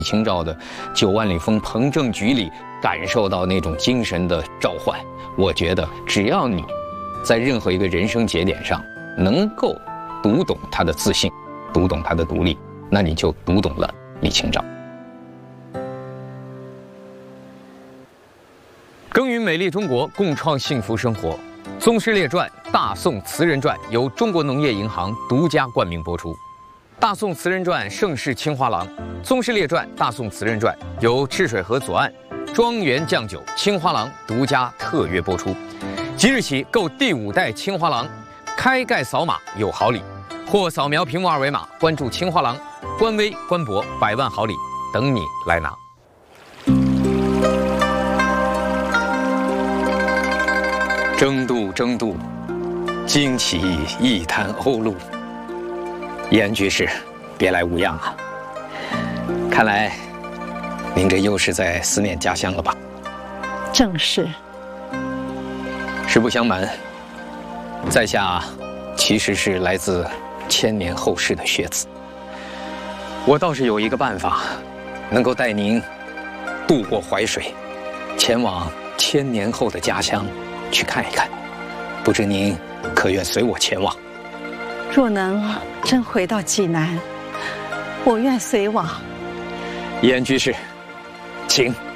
清照的9万里风彭正菊里感受到那种精神的召唤。我觉得只要你在任何一个人生节点上能够读懂他的自信，读懂他的独立，那你就读懂了李清照。耕耘美丽中国，共创幸福生活。《宗师列传》《大宋词人传》由中国农业银行独家冠名播出。《大宋词人传》盛世青花郎，《宗师列传》《大宋词人传》由赤水河左岸庄园酱酒青花郎独家特约播出。即日起购第5代青花郎，开盖扫码有好礼，或扫描屏幕二维码关注青花郎官微官博，100万好礼等你来拿。争渡，惊起一滩鸥鹭。严居士，别来无恙啊！看来您这又是在思念家乡了吧？ 正是。 实不相瞒，在下其实是来自千年后世的学子。我倒是有一个办法，能够带您渡过淮水，前往1000年后的家乡去看一看，不知您可愿随我前往？ 若能真回到济南，我愿随往。 严居士，请。